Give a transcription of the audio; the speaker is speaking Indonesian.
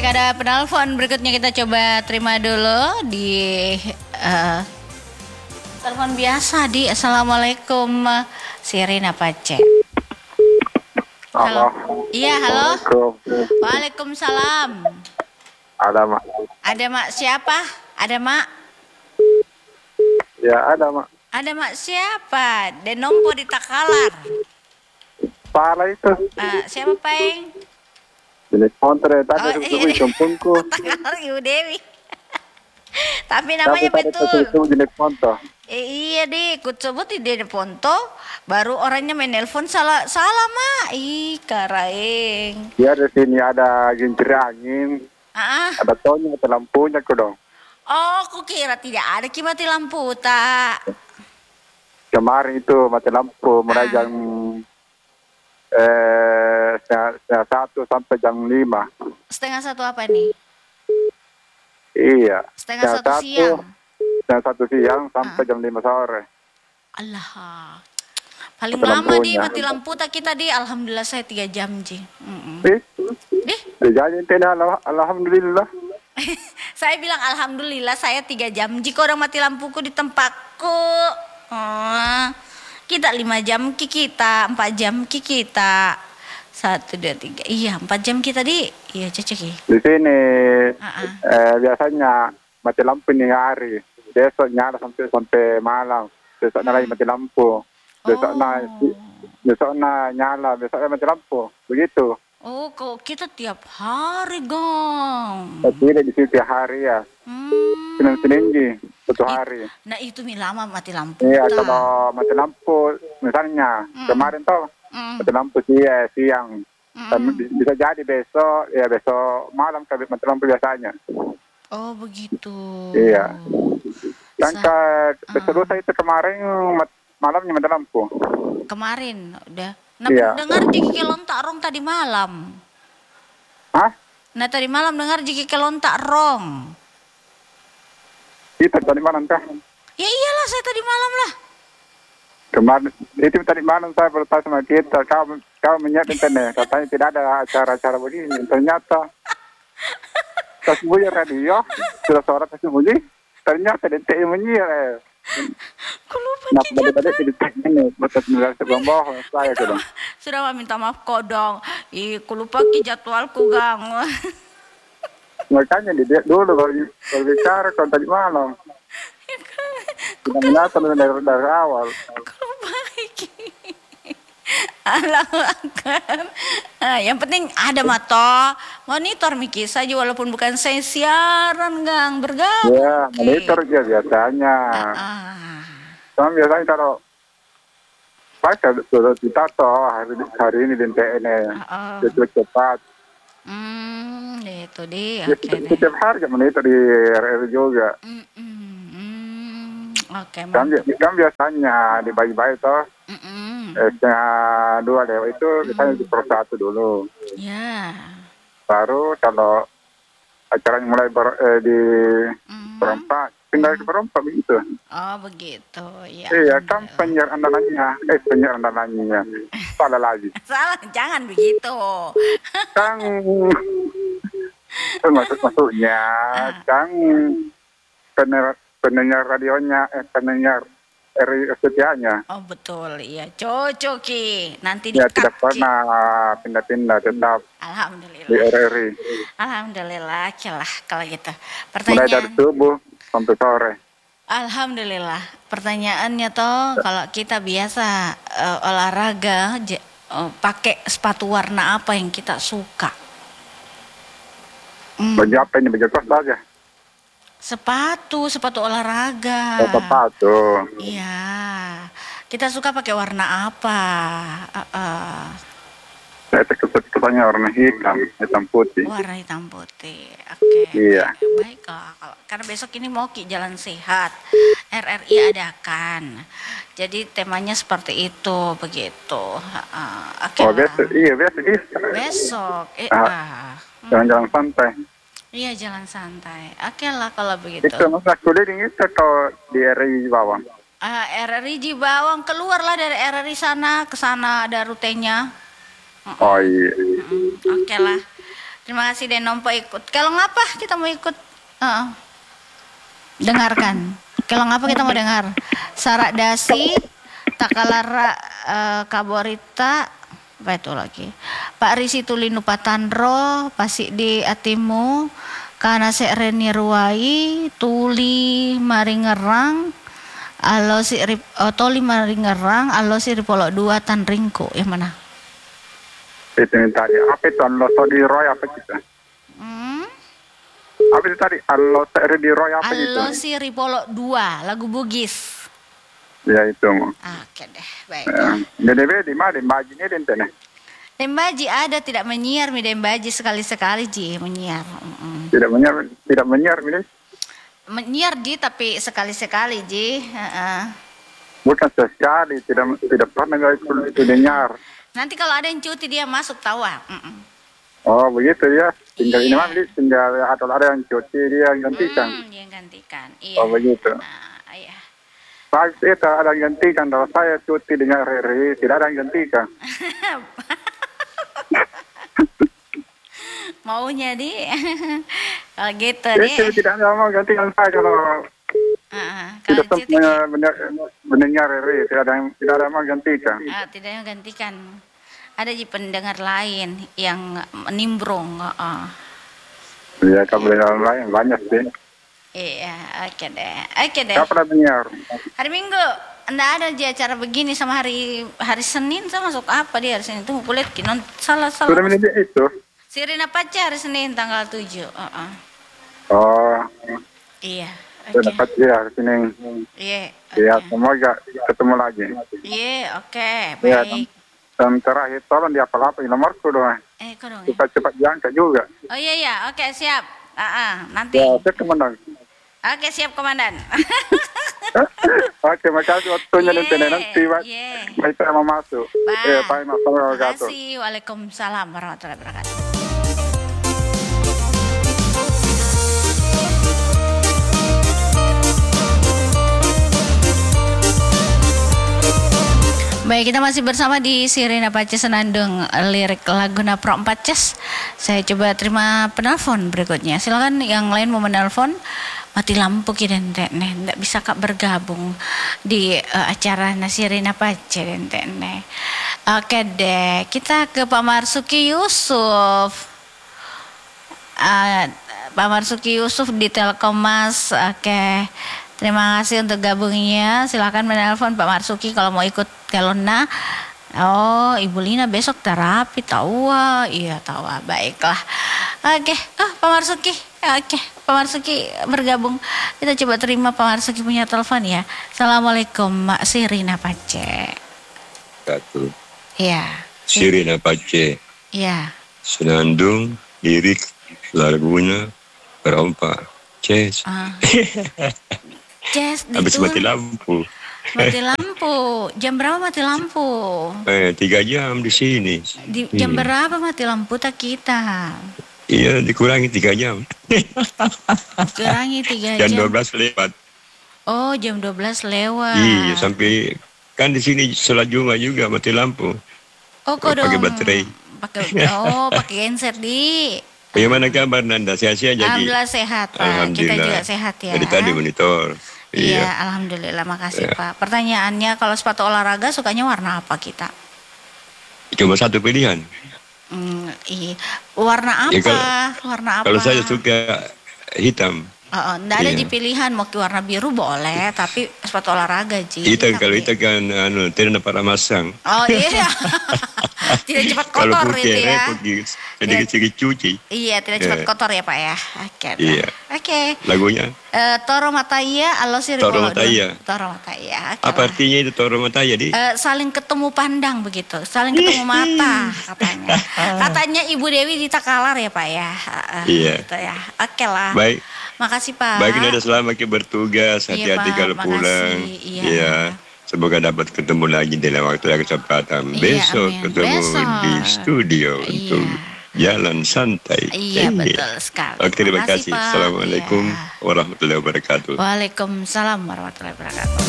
Baik, ada penelpon berikutnya kita coba terima dulu di telepon biasa di Assalamualaikum Sirina Pace. Halo. Iya, halo. Waalaikumsalam. Ada, Mak. Ada Mak siapa? Ada Mak? Ya, ada, Mak. Ada Mak siapa? Denompo di Takalar. Pala itu. Siapa, Peng? Jenis kontre tadi sebelum jemputku. Takalar Ibu Dewi. Tapi namanya betul. Jenis konto. Iya deh, ku sebut di Ponto, baru orangnya main nelpon salah Mak. Ih, karaeng. Ya, di sini ada gincir angin. Ada tonya, ada lampunya kok dong. Oh, ku kira tidak ada mati lampu tak. Kemarin itu mati lampu mulai jam setengah 1 sampai jam 5. Setengah 1 apa nih? Iya. Setengah 1 siang. Setengah 1 siang sampai jam 5 sore. Allah. Paling lama di mati lampu tak kita di. Alhamdulillah saya 3 jam ji. Jadi alhamdulillah. Saya bilang alhamdulillah saya 3 jam. Jika orang mati lampuku di tempatku. Kita 5 jam kita, 4 jam kita. 1, 2, 3. Iya, 4 jam kita di. Iya, cocok ya. Di sini biasanya mati lampu nih hari. Besok nyala sampai malam. Besoknya lagi mati lampu. Besoknya nyala, besoknya mati lampu. Begitu. Oh, kok kita tiap hari, Gong? Tidak di sini tiap hari ya. Senin 1 hari. Nah, itu lama mati lampu. Iya, kalau mati lampu, misalnya kemarin tuh mati lampu siang. Bisa jadi besok malam kalau mati lampu biasanya. Oh, begitu. Iya. Dan selesai itu kemarin malamnya mati lampu. Kemarin udah. Nah, iya. Dengar jiki kelontak rong tadi malam. Hah? Nah, tadi malam dengar jiki kelontak rong. Itu tadi malam kah? Ya iyalah, saya tadi malam lah. Kemarin itu tadi malam saya bertanya sama kita, kau menyiapkan internet, katanya tidak ada acara-acara begini. Ternyata kasih radio, sudah suara kasih bunyi, ternyata DTI menyiar. Aku lupa tadi ini betul sebelum bohong saya gitu. Sudah minta maaf kodong. Aku lupa jadwalku, Gang. Makanya dilihat dulu berbicara kalau tadi malam. Kita mengatur dari awal. Aku lupa Alhamdulillah. Yang penting ada monitor Miki saja walaupun bukan saya siaran, Gang, bergabung. Ya, monitor aja biasanya. Sama biasanya kalau baca sudah ditato hari ini di TN cepat. Itu dia. Setiap hari kan monitor di RR juga. Oke. Kan biasanya dibagi-bagi toh. Setengah 2 lewat itu misalnya di per 1 dulu. Ya. Baru kalau acaranya mulai di perempat, tinggal di perempat begitu. Oh begitu, ya. Iya, kan penyiar andalannya. Salah lagi. Salah, jangan begitu. Kan maksudnya kan pendengar radionya, pendengar setianya. Oh betul, iya, cocok Ki. Nanti ya tidak pernah pindah-pindah, tetap alhamdulillah di RRI. Alhamdulillah, celah kalau gitu. Mulai dari subuh sampai sore. Alhamdulillah. Pertanyaannya toh, kalau kita biasa olahraga pakai sepatu warna apa yang kita suka? Baju apa ini? Baju kos aja. Sepatu olahraga. Sepatu. Iya. Kita suka pakai warna apa? Saya kesukaannya warna hitam putih. Warna hitam putih. Oke. Iya. Baiklah. Karena besok ini mau Ki jalan sehat. RRI adakan. Jadi temanya seperti itu, begitu. Oke. Oh, besok. Iya, besok. Besok. Jalan-jalan santai. Iya, jalan santai. Oke lah kalau begitu. Itu masa keliling itu atau di RRI Bawang? RRI di Bawang, keluarlah dari RRI sana, ke sana ada rutenya. Oh iya. Oke lah. Terima kasih Denompo ikut. Kalau ngapa kita mau ikut? Dengarkan. Kalau ngapa kita mau dengar? Sarak Dasi, Takalara Kaborita, apa itu lagi? Pak Risi Tulinu Patandro, Pasik di Atimu, Kana Reni Ruai, Tuli Maringerang, Alo si Toli Maringerang, Alo si Ripolok 2 Tanringko. Yang mana? Itu yang tadi. Apa itu Alo di Roy apa kita? Apa itu tadi? Alo di Roy apa itu? Alo si Ripolok 2, lagu Bugis. Ya itu. Oke deh, baik. Jadi di mana? Di Baji ini dente. Dembaji ada tidak menyiar mi Dembaji sekali-sekali ji menyiar. Tidak menyiar ini. Menyiar ji tapi sekali-sekali ji. Bukan sekali, tidak pernah itu dengar. Nanti kalau ada yang cuti dia masuk tahu. Oh begitu ya. Tinggal iya. ini mah tinggal atau ada yang cuti dia gantikan. Dia gantikan. Iya. Oh begitu. Iya. Pas itu ada yang gantikan. Kalau saya cuti dengan Riri tidak ada yang gantikan. Maunya di kalau gitu deh. Tidak mau gantikan saya kalau tidak mendengar Riri tidak ada yang mau gantikan. Tidak yang gantikan. Ada di pendengar lain yang nimbrung. Iya, pendengar lain banyak sih. Iya, oke deh. Kapan menyiar? Hari Minggu. Nggak ada di acara begini sama hari Senin sama masuk apa dia hari Senin itu kulit salah. Sudah menit itu. Sirina Pacar hari Senin tanggal 7. Oh. Iya. Sudah dapat ya hari Senin. Iya. Iya, semoga ketemu lagi. Iya, oke, Ya, baik. dan terakhir tolong diapal-apal nomorku dong. Kok dong. Cepat diangkat juga. Oh iya, oke siap. Nanti. Ya, siap komandan. Oke, siap komandan. Oke, makasih waktunya nanti kita mau masuk. Bye. Bye, Mas. Terima kasih. Waalaikumsalam warahmatullahi wabarakatuh. Baik, kita masih bersama di Sirina Pace Senandung lirik Laguna Pro 4 Ces. Saya coba terima penelpon berikutnya. Silakan yang lain mau menelpon. Mati lampu kita ndak bisa Kak bergabung di acara Sirina Pace dente. Oke deh, kita ke Pak Marsuki Yusuf. Pak Marsuki Yusuf di Telkomas. Oke. Terima kasih untuk gabungnya. Silakan menelpon Pak Marsuki kalau mau ikut Kelona. Oh, Ibu Lina besok terapi tahu. Iya tahu. Baiklah. Oke. Pak Marsuki. Oke. Pak Marsuki bergabung. Kita coba terima Pak Marsuki punya telepon ya. Assalamualaikum Mak Sirina Pace. Satu. Iya. Sirina Pace. Iya. Senandung lirik Laguna Perompa. Ces. Ces, habis mati lampu. Mati lampu. Jam berapa mati lampu? 3 jam di sini. Jam berapa mati lampu tak kita? Iya, dikurangi 3 jam. Kurangi 3 jam. Jam 12 lewat. Oh, jam 12 lewat. Iya, sampai kan di sini sholat Jumat juga mati lampu. Oh, kok dong. Pakai baterai. Pakai genset di. Bagaimana kabar Nanda? Sehat-sehat jadi? Alhamdulillah sehat Pak. Alhamdulillah. Kita juga sehat ya. Dari tadi monitor. Iya, alhamdulillah. Makasih Pak. Pertanyaannya kalau sepatu olahraga sukanya warna apa kita? Cuma satu pilihan. Iya. Warna apa? Ya, warna apa? Kalau saya suka hitam. Nggak ada di pilihan, mau warna biru boleh, tapi sepatu olahraga Ji. Hitam kalau itu kan tidak dapat masang. Oh iya. Tidak cepat kotor itu ya. Jadi sedikit cuci. Iya, tidak cepat kotor ya Pak ya. Oke. Iya. Oke. Lagunya? Toro Mataya, Alo Siri Toro Mataya. Toro Mataya. Apa artinya itu Toro Mataya di? Saling ketemu pandang begitu, saling ketemu mata katanya. Katanya Ibu Dewi di Takalar ya Pak ya. Iya. Gitu ya. Oke lah. Baik. Makasih Pak. Baik, Nada selamat bertugas. Hati-hati kalau pulang. Iya. Semoga dapat ketemu lagi dalam waktu dan kesempatan. Besok ketemu di studio untuk jalan santai. Iya, betul sekali. Oke, terima kasih. Assalamualaikum warahmatullahi wabarakatuh. Waalaikumsalam warahmatullahi wabarakatuh.